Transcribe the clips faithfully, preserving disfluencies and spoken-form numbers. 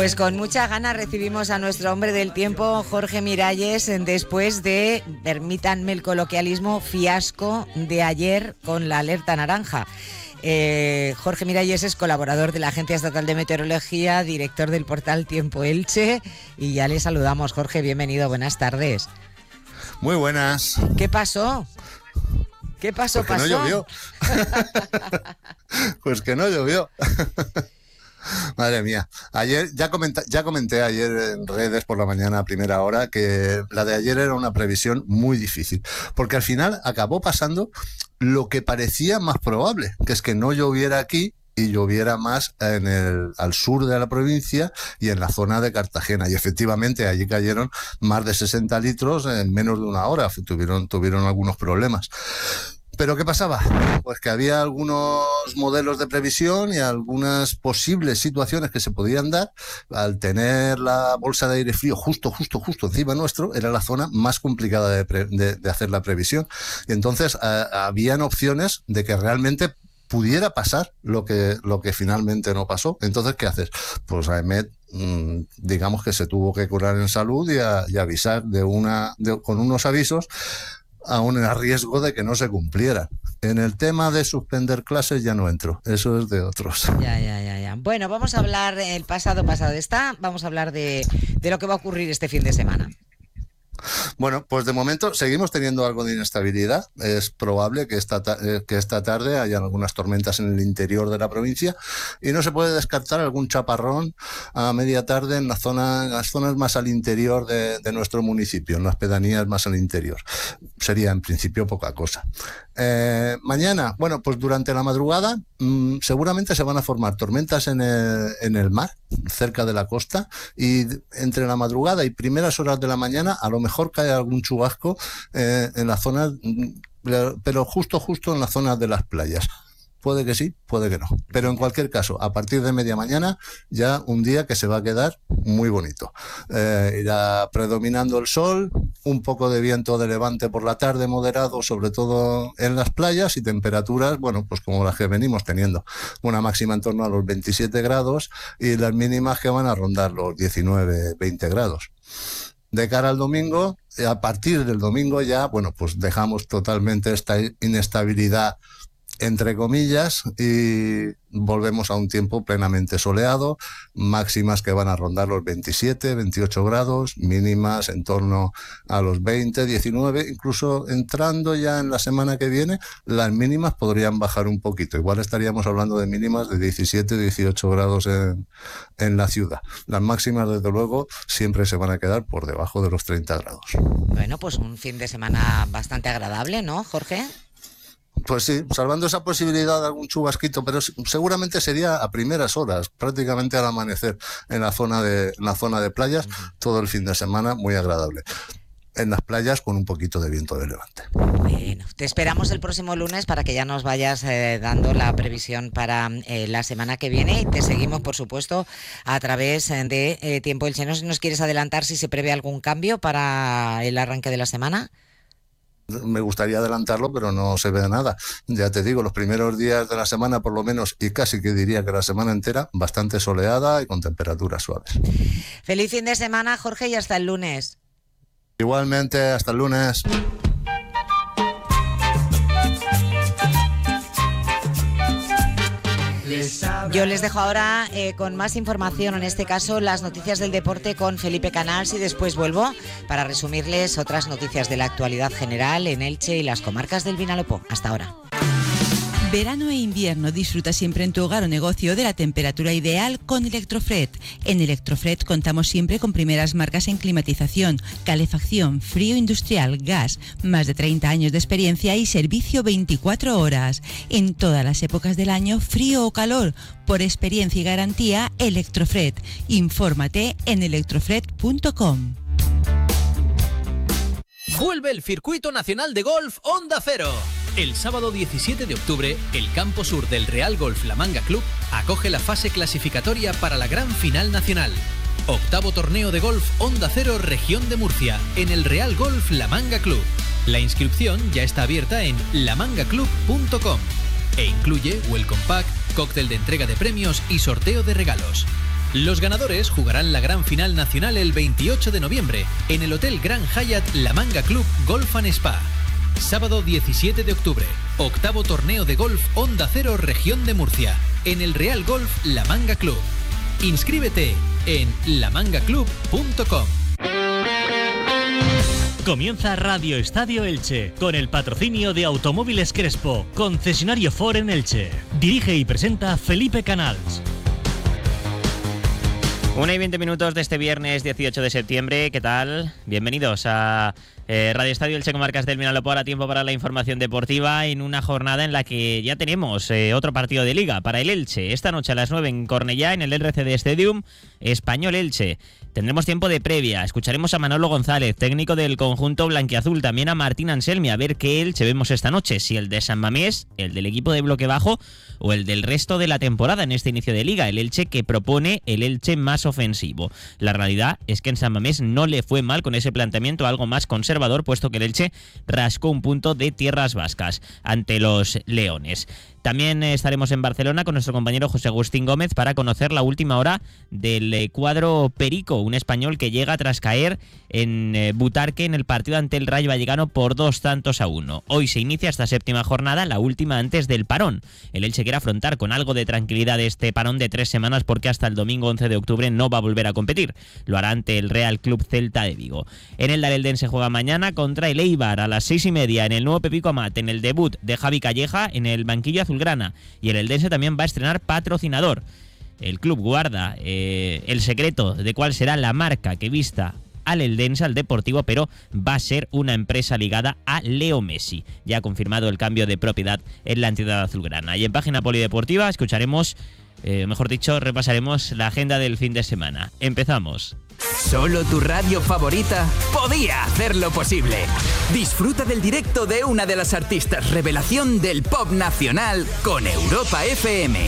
Pues con mucha gana recibimos a nuestro hombre del tiempo, Jorge Miralles, después de, permítanme el coloquialismo, fiasco de ayer con la alerta naranja. Eh, Jorge Miralles es colaborador de la Agencia Estatal de Meteorología, director del portal Tiempo Elche, y ya le saludamos. Jorge, bienvenido, buenas tardes. Muy buenas. ¿Qué pasó? ¿Qué pasó, pues pasó? Que no llovió. Pues que no llovió. Madre mía, ayer ya comenté, ya comenté ayer en redes por la mañana a primera hora que la de ayer era una previsión muy difícil, porque al final acabó pasando lo que parecía más probable, que es que no lloviera aquí y lloviera más en el, al sur de la provincia y en la zona de Cartagena. Y efectivamente allí cayeron más de sesenta litros en menos de una hora, tuvieron, tuvieron algunos problemas. ¿Pero qué pasaba? Pues que había algunos modelos de previsión y algunas posibles situaciones que se podían dar. Al tener la bolsa de aire frío justo, justo, justo encima nuestro, era la zona más complicada de, pre- de, de hacer la previsión. Y entonces eh, habían opciones de que realmente pudiera pasar lo que, lo que finalmente no pasó. Entonces, ¿qué haces? Pues A E M E T, mmm, digamos que se tuvo que curar en salud y, a, y avisar de una, de, con unos avisos, aún a riesgo de que no se cumplieran. En el tema de suspender clases ya no entro, eso es de otros. Ya, ya, ya, ya. Bueno, vamos a hablar, el pasado pasado está, vamos a hablar de, de lo que va a ocurrir este fin de semana. Bueno, pues de momento seguimos teniendo algo de inestabilidad. Es probable que esta, ta- que esta tarde haya algunas tormentas en el interior de la provincia y no se puede descartar algún chaparrón a media tarde en la zona, en las zonas más al interior de, de nuestro municipio, en las pedanías más al interior. Sería en principio poca cosa. Eh, mañana, bueno, pues durante la madrugada mmm, seguramente se van a formar tormentas en el, en el mar, cerca de la costa, y entre la madrugada y primeras horas de la mañana a lo mejor cae algún chubasco eh, en la zona, pero justo, justo en la zona de las playas. Puede que sí, puede que no. Pero en cualquier caso, a partir de media mañana, ya un día que se va a quedar muy bonito. Eh, irá predominando el sol, un poco de viento de levante por la tarde moderado, sobre todo en las playas, y temperaturas, bueno, pues como las que venimos teniendo. Una máxima en torno a los veintisiete grados y las mínimas que van a rondar los diecinueve, veinte grados. De cara al domingo, a partir del domingo ya, bueno, pues dejamos totalmente esta inestabilidad entre comillas y volvemos a un tiempo plenamente soleado, máximas que van a rondar los veintisiete, veintiocho grados, mínimas en torno a los veinte, diecinueve, incluso entrando ya en la semana que viene, las mínimas podrían bajar un poquito, igual estaríamos hablando de mínimas de diecisiete, dieciocho grados en, en la ciudad. Las máximas, desde luego, siempre se van a quedar por debajo de los treinta grados. Bueno, pues un fin de semana bastante agradable, ¿no, Jorge? Pues sí, salvando esa posibilidad de algún chubasquito, pero seguramente sería a primeras horas, prácticamente al amanecer, en la zona de, en la zona de playas, uh-huh. Todo el fin de semana muy agradable. En las playas con un poquito de viento de levante. Bueno, te esperamos el próximo lunes para que ya nos vayas eh, dando la previsión para eh, la semana que viene, y te seguimos, por supuesto, a través de eh, Tiempo Elche. ¿No nos quieres adelantar si se prevé algún cambio para el arranque de la semana? Me gustaría adelantarlo, pero no se ve nada. Ya te digo, los primeros días de la semana, por lo menos, y casi que diría que la semana entera, bastante soleada y con temperaturas suaves. Feliz fin de semana, Jorge, y hasta el lunes. Igualmente, hasta el lunes. Yo les dejo ahora eh, con más información, en este caso las noticias del deporte con Felipe Canals, y después vuelvo para resumirles otras noticias de la actualidad general en Elche y las comarcas del Vinalopó. Hasta ahora. Verano e invierno, disfruta siempre en tu hogar o negocio de la temperatura ideal con Electrofred. En Electrofred contamos siempre con primeras marcas en climatización, calefacción, frío industrial, gas, más de treinta años de experiencia y servicio veinticuatro horas. En todas las épocas del año, frío o calor, por experiencia y garantía, Electrofred. Infórmate en electrofred punto com. Vuelve el Circuito Nacional de Golf Onda Cero. El sábado diecisiete de octubre, el campo sur del Real Golf La Manga Club acoge la fase clasificatoria para la gran final nacional. Octavo torneo de golf Onda Cero Región de Murcia, en el Real Golf La Manga Club. La inscripción ya está abierta en la manga club punto com e incluye welcome pack, cóctel de entrega de premios y sorteo de regalos. Los ganadores jugarán la gran final nacional el veintiocho de noviembre en el Hotel Grand Hyatt La Manga Club Golf and Spa. Sábado diecisiete de octubre, octavo torneo de golf Onda Cero Región de Murcia, en el Real Golf La Manga Club. Inscríbete en la manga club punto com. Comienza Radio Estadio Elche, con el patrocinio de Automóviles Crespo, concesionario Ford en Elche. Dirige y presenta Felipe Canals. Una y veinte minutos de este viernes dieciocho de septiembre. ¿Qué tal? Bienvenidos a eh, Radio Estadio Elche, Comarcas del Vinalopó. Ahora tiempo para la información deportiva en una jornada en la que ya tenemos eh, otro partido de Liga para el Elche. Esta noche a las nueve en Cornellá, en el R C D Stadium, Español Elche. Tendremos tiempo de previa. Escucharemos a Manolo González, técnico del conjunto blanquiazul. También a Martín Anselmi, a ver qué Elche vemos esta noche. Si el de San Mamés, el del equipo de bloque bajo o el del resto de la temporada en este inicio de Liga. El Elche que propone el Elche más ofensivo. La realidad es que en San Mamés no le fue mal con ese planteamiento algo más conservador, puesto que el Elche rascó un punto de tierras vascas ante los Leones. También estaremos en Barcelona con nuestro compañero José Agustín Gómez para conocer la última hora del cuadro Perico, un español que llega tras caer en Butarque en el partido ante el Rayo Vallecano por dos tantos a uno. Hoy se inicia esta séptima jornada, la última antes del parón. El Elche quiere afrontar con algo de tranquilidad este parón de tres semanas porque hasta el domingo once de octubre no va a volver a competir. Lo hará ante el Real Club Celta de Vigo. En el Darelden se juega mañana contra el Eibar a las seis y media en el nuevo Pepico Amat, en el debut de Javi Calleja en el banquillo azulgrana. Y el Eldense también va a estrenar patrocinador. El club guarda eh, el secreto de cuál será la marca que vista al Eldense, al Deportivo, pero va a ser una empresa ligada a Leo Messi. Ya ha confirmado el cambio de propiedad en la entidad azulgrana. Y en página polideportiva escucharemos, eh, mejor dicho, repasaremos la agenda del fin de semana. Empezamos. Solo tu radio favorita podía hacerlo posible. Disfruta del directo de una de las artistas revelación del pop nacional con Europa F M.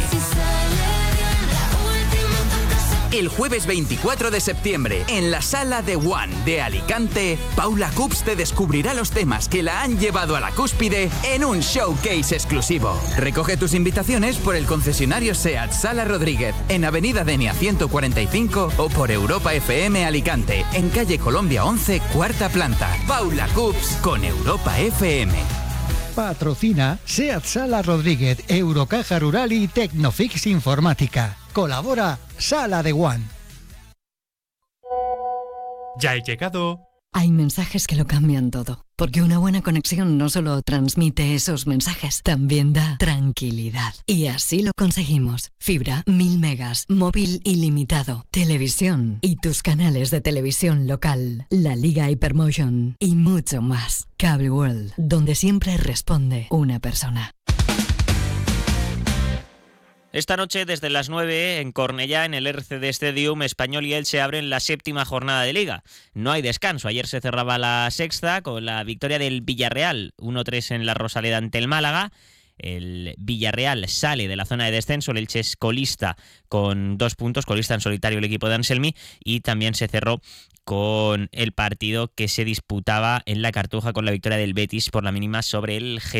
El jueves veinticuatro de septiembre, en la Sala de One de Alicante, Paula Cups te descubrirá los temas que la han llevado a la cúspide en un showcase exclusivo. Recoge tus invitaciones por el concesionario SEAT Sala Rodríguez, en Avenida Denia ciento cuarenta y cinco o por Europa F M Alicante, en calle Colombia once, cuarta planta. Paula Cups con Europa F M. Patrocina SEAT Sala Rodríguez, Eurocaja Rural y Tecnofix Informática. Colabora Sala de One. Ya he llegado. Hay mensajes que lo cambian todo, porque una buena conexión no solo transmite esos mensajes, también da tranquilidad. Y así lo conseguimos. Fibra, mil megas, móvil ilimitado, televisión y tus canales de televisión local, la Liga Hypermotion y mucho más. Cable World, donde siempre responde una persona. Esta noche, desde las nueve, en Cornellá, en el R C D Stadium, Español y Elche abren la séptima jornada de Liga. No hay descanso. Ayer se cerraba la sexta con la victoria del Villarreal, uno tres en la Rosaleda ante el Málaga. El Villarreal sale de la zona de descenso, el Elche es colista con dos puntos, colista en solitario el equipo de Anselmi, y también se cerró con el partido que se disputaba en la Cartuja con la victoria del Betis por la mínima sobre el Getafe.